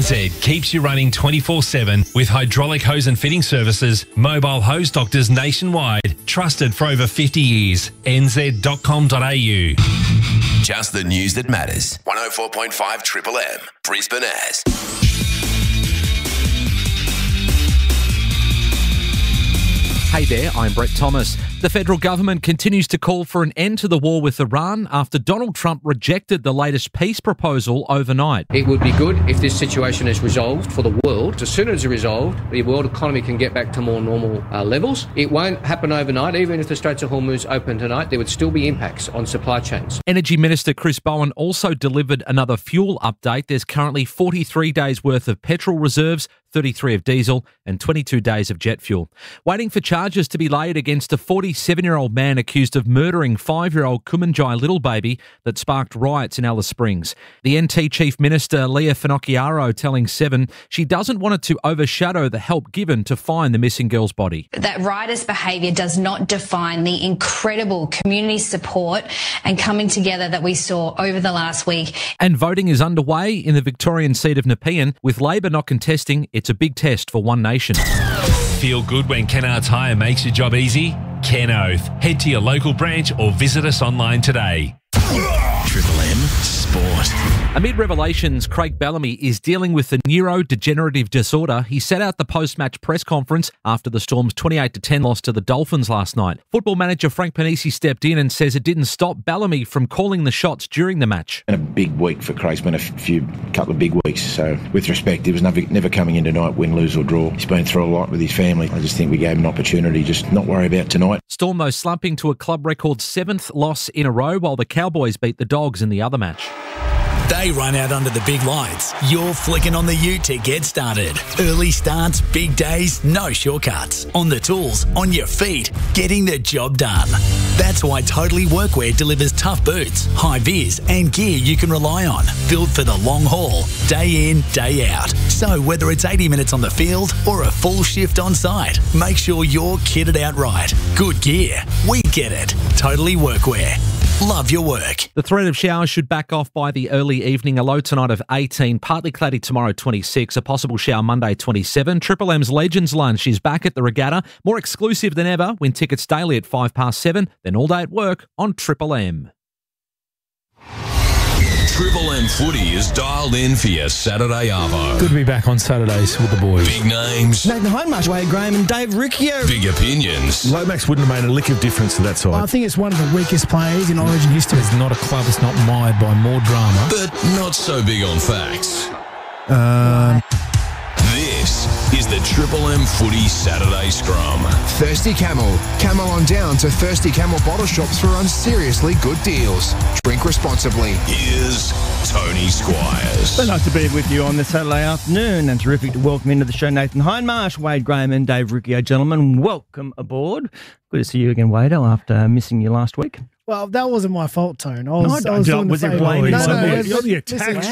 NZ keeps you running 24/7 with hydraulic hose and fitting services, mobile hose doctors nationwide, trusted for over 50 years. nz.com.au. Just the news that matters. 104.5 Triple M, Brisbane As. Hey there, I'm Brett Thomas. The federal government continues to call for an end to the war with Iran after Donald Trump rejected the latest peace proposal overnight. It would be good if this situation is resolved for the world. As soon as it's resolved, the world economy can get back to more normal levels. It won't happen overnight. Even if the Straits of Hormuz open tonight, there would still be impacts on supply chains. Energy Minister Chris Bowen also delivered another fuel update. There's currently 43 days worth of petrol reserves, 33 of diesel and 22 days of jet fuel. Waiting for charges to be laid against a 47-year-old man accused of murdering 5-year-old Kumanjai little baby that sparked riots in Alice Springs. The NT Chief Minister Leah Finocchiaro telling Seven she doesn't want it to overshadow the help given to find the missing girl's body. That riotous behaviour does not define the incredible community support and coming together that we saw over the last week. And voting is underway in the Victorian seat of Nepean, with Labor not contesting. It's a big test for One Nation. Feel good when Kennards Hire makes your job easy? Ken Oath. Head to your local branch or visit us online today. Triple M Sport. Amid revelations, Craig Bellamy is dealing with a neurodegenerative disorder. He set out the post-match press conference after the Storm's 28-10 loss to the Dolphins last night. Football manager Frank Panisi stepped in and says it didn't stop Bellamy from calling the shots during the match. And a big week for Craig's been a couple of big weeks. So, with respect, he was never coming in tonight, win, lose or draw. He's been through a lot with his family. I just think we gave him an opportunity, just not worry about tonight. Storm, though, slumping to a club record 7th loss in a row, while the Cowboys beat the Dogs in the other match. They run out under the big lights. You're flicking on the ute to get started. Early starts, big days, no shortcuts. On the tools, on your feet, getting the job done. That's why Totally Workwear delivers tough boots, high vis and gear you can rely on. Built for the long haul, day in, day out. So whether it's 80 minutes on the field or a full shift on site, make sure you're kitted out right. Good gear. We get it. Totally Workwear. Love your work. The threat of showers should back off by the early evening. A low tonight of 18, partly cloudy tomorrow 26, a possible shower Monday 27. Triple M's Legends Lunch is back at the Regatta, more exclusive than ever. Win tickets daily at 7:05, then all day at work on Triple M. Triple M Footy is dialed in for your Saturday arvo. Good to be back on Saturdays with the boys. Big names. Nathan Hindmarsh, Wade Graham and Dave Riccio. Big opinions. Lomax wouldn't have made a lick of difference to that side. I think it's one of the weakest players in Origin history. It's not a club that's not mired by more drama. But not so big on facts. This is the Triple M Footy Saturday Scrum. Thirsty Camel. Camel on down to Thirsty Camel bottle shops for seriously good deals. Drink responsibly. Here's Tony Squires. So nice to be with you on this Saturday afternoon, and terrific to welcome into the show Nathan Hindmarsh, Wade Graham and Dave Riccio. Gentlemen, welcome aboard. Good to see you again, Wade, after missing you last week. Well, that wasn't my fault, Tone. I was was doing it the blaming no, somebody? no, You're the attack